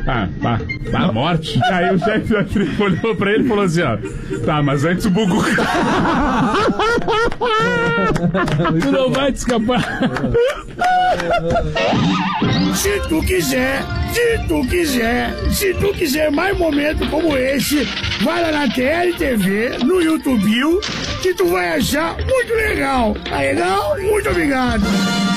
A morte? Aí o chefe da tribo olhou pra ele e falou assim, ó, tá, mas antes o Bugu. Tu não vai te escapar. Se tu quiser mais momentos como esse, vai lá na TLTV, no YouTube, que tu vai achar muito legal. Tá legal? Muito obrigado.